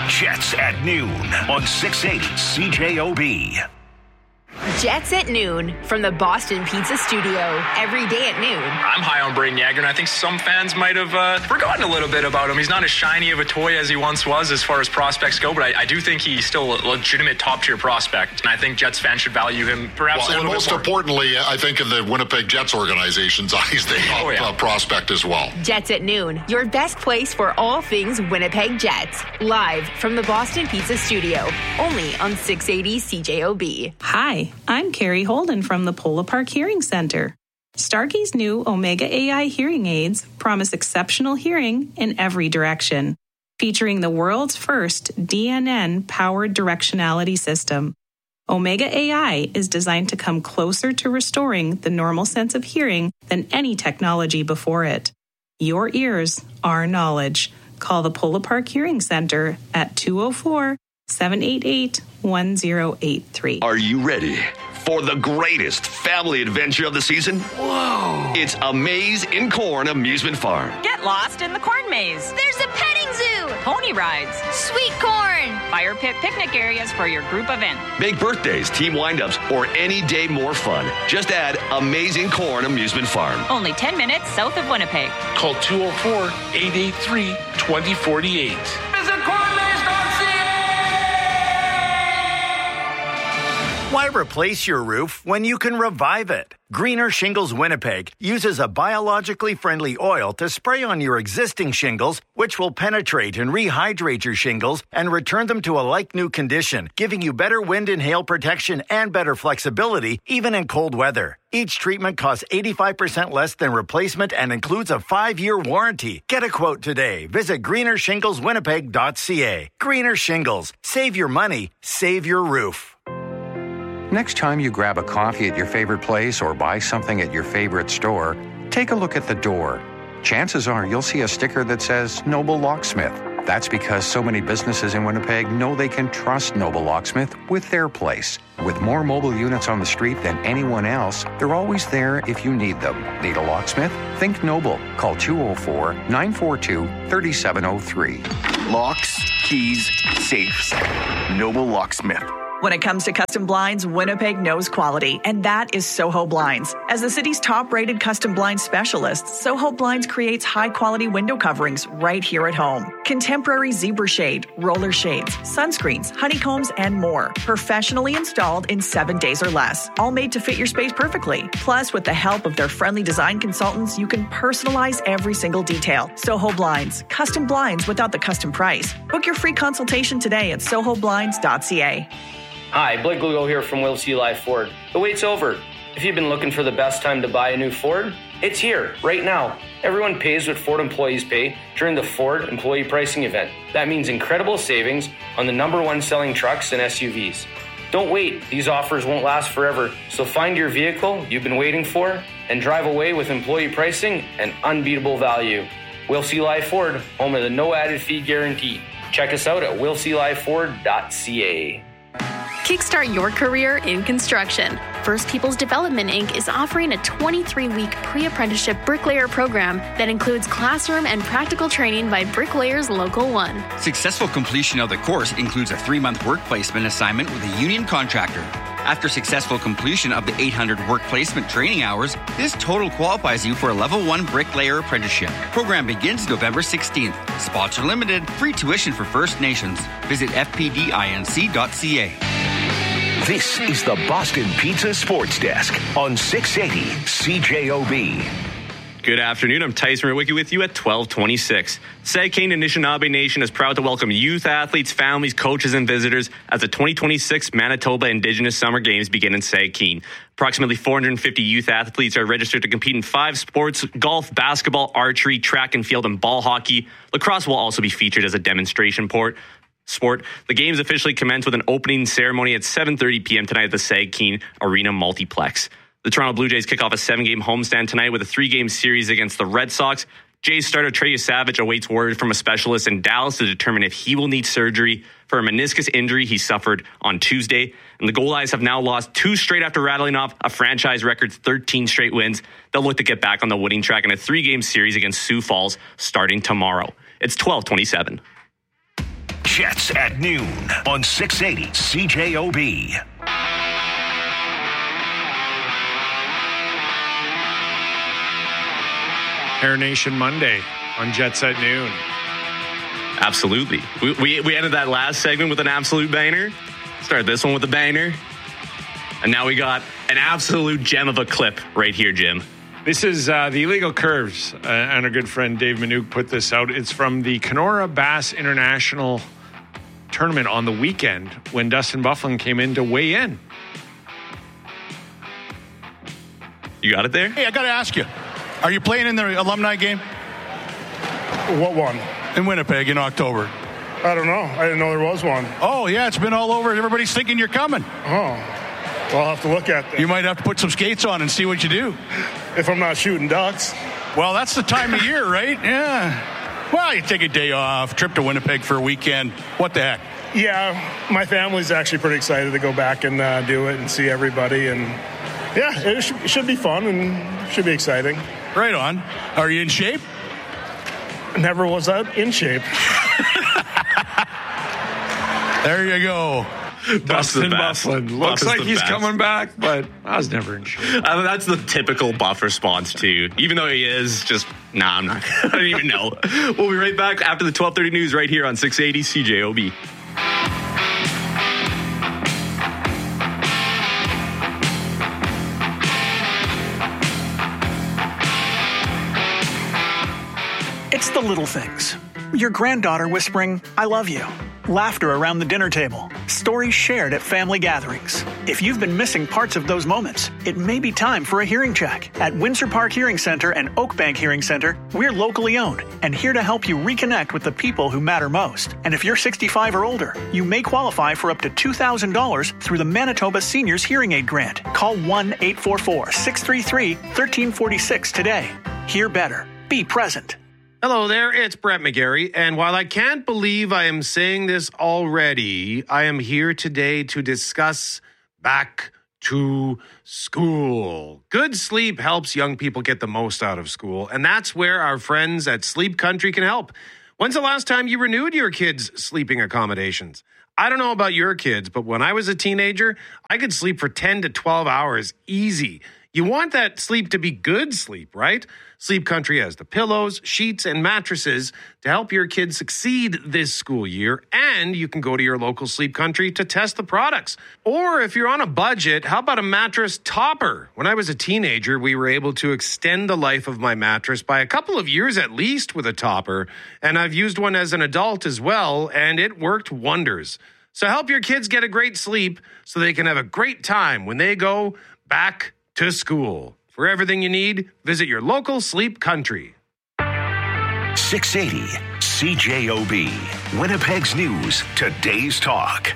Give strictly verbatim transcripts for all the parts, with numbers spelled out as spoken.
Jets at noon on six eighty C J O B. Jets at noon from the Boston Pizza Studio. Every day at noon. I'm high on Brayden Yager, and I think some fans might have uh, forgotten a little bit about him. He's not as shiny of a toy as he once was as far as prospects go, but I, I do think he's still a legitimate top-tier prospect, and I think Jets fans should value him perhaps well, a little and bit more. most importantly, I think in the Winnipeg Jets organization's eyes, they have oh, yeah. a prospect as well. Jets at noon, your best place for all things Winnipeg Jets. Live from the Boston Pizza Studio, only on six eighty C J O B. Hi, I'm Carrie Holden from the Polo Park Hearing Center. Starkey's new Omega A I hearing aids promise exceptional hearing in every direction, featuring the world's first D N N-powered directionality system. Omega A I is designed to come closer to restoring the normal sense of hearing than any technology before it. Your ears, our knowledge. Call the Polo Park Hearing Center at two oh four, seven eight eight, one oh eight three. Are you ready for the greatest family adventure of the season? Whoa! It's A Maze in Corn Amusement Farm. Get lost in the corn maze. There's a petting zoo. Pony rides. Sweet corn. Fire pit picnic areas for your group event. Make birthdays, team windups, or any day more fun. Just add Amazing Corn Amusement Farm. Only ten minutes south of Winnipeg. Call two oh four, eight eight three, two oh four eight. Visit corn maze dot c a. Why replace your roof when you can revive it? Greener Shingles Winnipeg uses a biologically friendly oil to spray on your existing shingles, which will penetrate and rehydrate your shingles and return them to a like-new condition, giving you better wind and hail protection and better flexibility, even in cold weather. Each treatment costs eighty-five percent less than replacement and includes a five-year warranty. Get a quote today. Visit greener shingles winnipeg dot c a. Greener Shingles. Save your money. Save your roof. Next time you grab a coffee at your favorite place or buy something at your favorite store, take a look at the door. Chances are you'll see a sticker that says Noble Locksmith. That's because so many businesses in Winnipeg know they can trust Noble Locksmith with their place. With more mobile units on the street than anyone else, they're always there if you need them. Need a locksmith? Think Noble. Call two oh four, nine four two, three seven oh three. Locks, keys, safes. Noble Locksmith. When it comes to custom blinds, Winnipeg knows quality, and that is Soho Blinds. As the city's top-rated custom blind specialist, Soho Blinds creates high-quality window coverings right here at home. Contemporary zebra shade, roller shades, sunscreens, honeycombs, and more. Professionally installed in seven days or less, all made to fit your space perfectly. Plus, with the help of their friendly design consultants, you can personalize every single detail. Soho Blinds, custom blinds without the custom price. Book your free consultation today at soho blinds dot c a. Hi, Blake Lugo here from Will C. Live Ford. The wait's over. If you've been looking for the best time to buy a new Ford, it's here, right now. Everyone pays what Ford employees pay during the Ford Employee Pricing Event. That means incredible savings on the number one selling trucks and S U Vs. Don't wait. These offers won't last forever. So find your vehicle you've been waiting for and drive away with employee pricing and unbeatable value. Will C. Live Ford, home of the no added fee guarantee. Check us out at will c live ford dot c a. Kickstart your career in construction. First Peoples Development Incorporated is offering a twenty-three week pre-apprenticeship bricklayer program that includes classroom and practical training by Bricklayers Local one. Successful completion of the course includes a three-month work placement assignment with a union contractor. After successful completion of the eight hundred work placement training hours, this total qualifies you for a level one bricklayer apprenticeship. Program begins November sixteenth. Spots are limited. Free tuition for First Nations. Visit f p d inc dot c a. This is the Boston Pizza Sports Desk on six eighty C J O B. Good afternoon. I'm Tyson Rewicki with you at twelve twenty-six. Sagkeeng Anishinaabe Nation is proud to welcome youth athletes, families, coaches, and visitors as the twenty twenty-six Manitoba Indigenous Summer Games begin in Sagkeeng. Approximately four hundred fifty youth athletes are registered to compete in five sports: golf, basketball, archery, track and field, and ball hockey. Lacrosse will also be featured as a demonstration port. Sport. The games officially commence with an opening ceremony at seven thirty p.m. tonight at the Sagkeeng Arena Multiplex. The Toronto Blue Jays kick off a seven-game homestand tonight with a three-game series against the Red Sox. Jays starter Trey Savage awaits word from a specialist in Dallas to determine if he will need surgery for a meniscus injury he suffered on Tuesday. And the Gold Eyes have now lost two straight after rattling off a franchise record thirteen straight wins. They'll look to get back on the winning track in a three-game series against Sioux Falls starting tomorrow. It's twelve twenty-seven. Jets at noon on six eighty C J O B. Air Nation Monday on Jets at noon. Absolutely. We, we we ended that last segment with an absolute banger. Started this one with a banger. And now we got an absolute gem of a clip right here, Jim. This is uh, the Illegal Curves, uh, and our good friend Dave Manouk put this out. It's from the Kenora Bass International Tournament on the weekend when Dustin Byfuglien came in to weigh in. You got it there? Hey, I got to ask you, are you playing in the alumni game? What one? In Winnipeg in October. I don't know. I didn't know there was one. Oh, yeah, it's been all over. Everybody's thinking you're coming. Oh. Well, I'll have to look at that. You might have to put some skates on and see what you do. If I'm not shooting ducks. Well, that's the time of year, right? Yeah. Well, you take a day off, trip to Winnipeg for a weekend. What the heck? Yeah, my family's actually pretty excited to go back and uh, do it and see everybody. And, yeah, it should, it should be fun and should be exciting. Right on. Are you in shape? Never was out in shape. There you go. Dustin Byfuglien. Looks like he's best. coming back, but I was never in shape. Uh, that's the typical Buff response, too. Even though he is, just, nah, I'm not. I don't even know. We'll be right back after the twelve thirty news right here on six eighty C J O B. It's the little things. Your granddaughter whispering, "I love you." Laughter around the dinner table. Stories shared at family gatherings. If you've been missing parts of those moments, it may be time for a hearing check. At Windsor Park Hearing Center and Oakbank Hearing Center, we're locally owned and here to help you reconnect with the people who matter most. And if you're sixty-five or older, you may qualify for up to two thousand dollars through the Manitoba Seniors Hearing Aid Grant. Call one eight four four, six three three, one three four six today. Hear better. Be present. Hello there, it's Brett McGarry, and while I can't believe I am saying this already, I am here today to discuss back to school. Good sleep helps young people get the most out of school, and that's where our friends at Sleep Country can help. When's the last time you renewed your kids' sleeping accommodations? I don't know about your kids, but when I was a teenager, I could sleep for ten to twelve hours easy. You want that sleep to be good sleep, right? Sleep Country has the pillows, sheets, and mattresses to help your kids succeed this school year. And you can go to your local Sleep Country to test the products. Or if you're on a budget, how about a mattress topper? When I was a teenager, we were able to extend the life of my mattress by a couple of years at least with a topper. And I've used one as an adult as well, and it worked wonders. So help your kids get a great sleep so they can have a great time when they go back to school. For everything you need, visit your local Sleep Country. six eighty C J O B. Winnipeg's News. Today's Talk.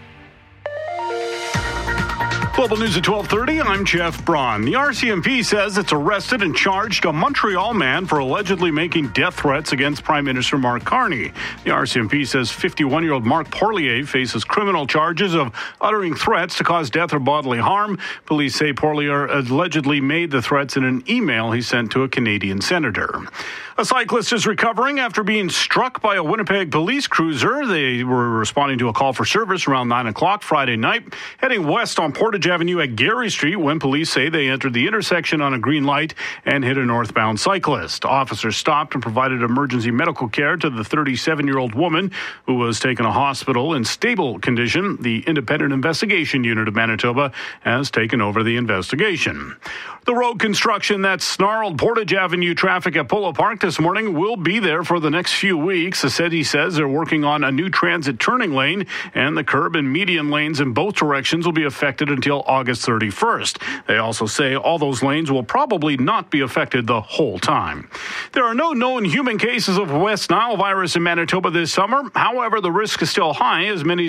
Global News at twelve thirty, I'm Jeff Braun. The R C M P says it's arrested and charged a Montreal man for allegedly making death threats against Prime Minister Mark Carney. The R C M P says fifty-one-year-old Mark Poirier faces criminal charges of uttering threats to cause death or bodily harm. Police say Poirier allegedly made the threats in an email he sent to a Canadian senator. A cyclist is recovering after being struck by a Winnipeg police cruiser. They were responding to a call for service around nine o'clock Friday night, heading west on Portage Avenue at Gary Street when police say they entered the intersection on a green light and hit a northbound cyclist. Officers stopped and provided emergency medical care to the thirty-seven-year-old woman who was taken to hospital in stable condition. The Independent Investigation Unit of Manitoba has taken over the investigation. The road construction that snarled Portage Avenue traffic at Polo Park this morning will be there for the next few weeks. The city says they're working on a new transit turning lane, and the curb and median lanes in both directions will be affected until August thirty-first. They also say all those lanes will probably not be affected the whole time. There are no known human cases of West Nile virus in Manitoba this summer. However, the risk is still high as many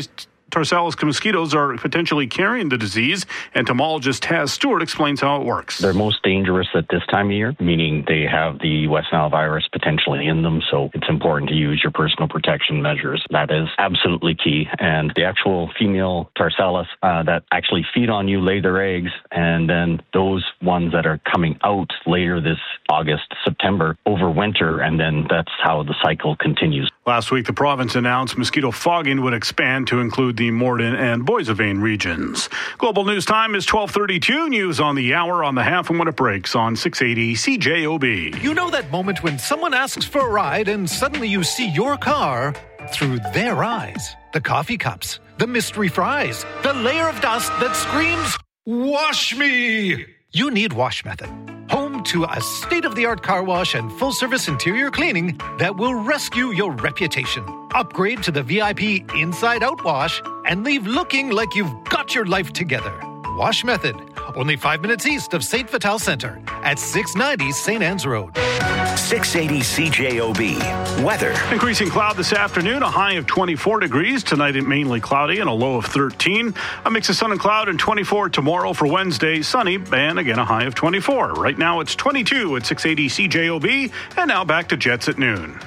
Tarsalis mosquitoes are potentially carrying the disease. Entomologist Taz Stewart explains how it works. They're most dangerous at this time of year, meaning they have the West Nile virus potentially in them, so it's important to use your personal protection measures. That is absolutely key. And the actual female Tarsalis uh, that actually feed on you lay their eggs, and then those ones that are coming out later this August, September, overwinter, and then that's how the cycle continues. Last week, the province announced mosquito fogging would expand to include the Morden and Boissevain regions. Global News Time is twelve thirty-two. News on the hour, on the half, and when it breaks on six eighty C J O B. You know that moment when someone asks for a ride and suddenly you see your car through their eyes. The coffee cups, the mystery fries, the layer of dust that screams, "Wash me!" You need Wash Method. Home to a state-of-the-art car wash and full-service interior cleaning that will rescue your reputation. Upgrade to the V I P Inside-Out Wash and leave looking like you've got your life together. Wash Method, only five minutes east of Saint Vital Center at six ninety Saint Anne's Road. six eighty C J O B. Weather. Increasing cloud this afternoon, a high of twenty-four degrees. Tonight, it mainly cloudy and a low of thirteen. A mix of sun and cloud and twenty-four tomorrow for Wednesday. Sunny and again a high of twenty-four. Right now, it's twenty-two at six eighty C J O B. And now back to Jets at noon.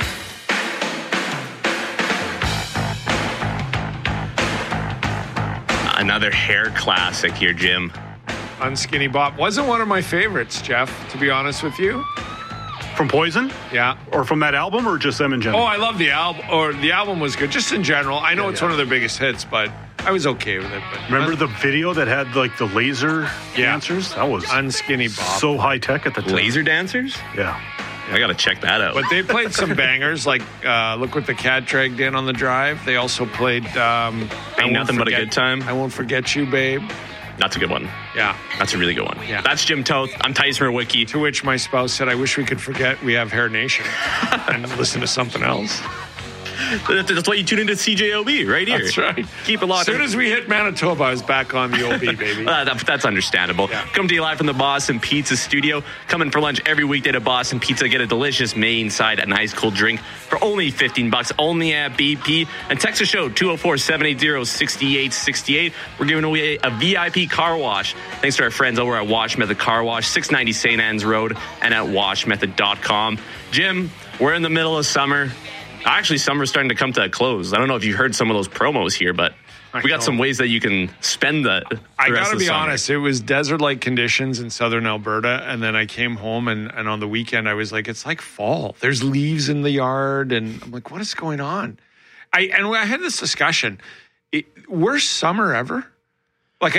Another hair classic here, Jim. Unskinny Bop wasn't one of my favorites, Jeff, to be honest with you. From Poison? Yeah. Or from that album, or just them in general? Oh, I love the album. Or the album was good, just in general. I know yeah, it's yeah. one of their biggest hits, but I was okay with it. But remember the video that had like the laser yeah. dancers? That was Unskinny Bop. So high tech at the time. Laser dancers? Yeah. I got to check that out. But they played some bangers, like uh, Look What the Cat Dragged In on the Drive. They also played um, Ain't Nothing But a Good Time. I Won't Forget You, Babe. That's a good one. Yeah. That's a really good one. Yeah. That's Jim Toth. I'm Tyson Rewicki. To which my spouse said, I wish we could forget we have Hair Nation and listen to something else. That's why you tune into C J O B right here. That's right. Keep it locked. As soon as we hit Manitoba, I was back on the O B, baby. uh, that, that's understandable. Yeah. Come to you live from the Boston Pizza Studio. Come in for lunch every weekday to Boston Pizza. Get a delicious main side and ice cold drink for only fifteen bucks, only at B P. And text the show, two oh four, seven eight zero, six eight six eight. We're giving away a V I P car wash. Thanks to our friends over at Wash Method Car Wash, six ninety Saint Anne's Road, and at wash method dot com. Jim, we're in the middle of summer. Actually, summer's starting to come to a close. I don't know if you heard some of those promos here, but we got some ways that you can spend the, the I rest gotta of the be summer. honest, it was desert-like conditions in southern Alberta, and then I came home, and, and on the weekend, I was like, it's like fall. There's leaves in the yard, and I'm like, what is going on? I And I had this discussion. It, worst summer ever?